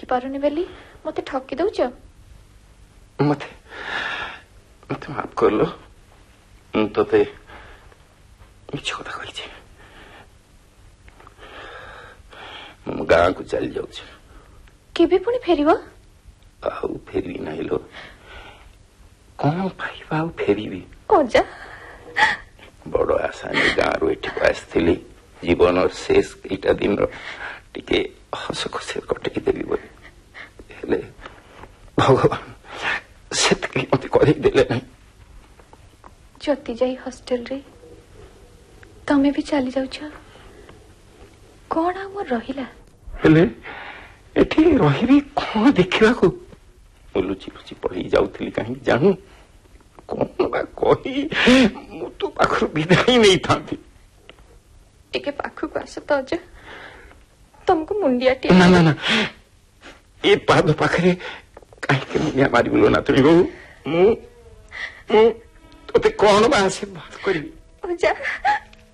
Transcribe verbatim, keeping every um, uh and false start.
देखी पारुनी बेली मते ठकी दउछ मते मते माफ कर लो तोते मिछ कथा कहि छी मु गाँ को चल जाऊ छी केबे पुनी फेरिबो आउ फेरी नाही लो कौन पाइबा आउ फेरीबी ओजा बड़ आशा ने गाँ रो एठी आसथिली जीवन और शेष एटा दिन टिके हस खुशी कटई देबी बोली हेले भगवान सेतकी मते कहि देले नहीं ज्योति जाई हॉस्टल रे तमे भी चली जाऊ छ कोन हमर रहिला हेले एठी रहिबी कोन देखिबा को लुचि लुचि पढ़ी जाउथली कहीं जानू कौन बा कही मु तो पाखरु विदाई नहीं थांती एके पाखु को आस तो जे तुमको मुंडिया टी ना ना ना ए पाद पाखरे काहे के मुंडिया मारी बोलो ना तुम मु मु तो ते कौन बा से बात करी ओजा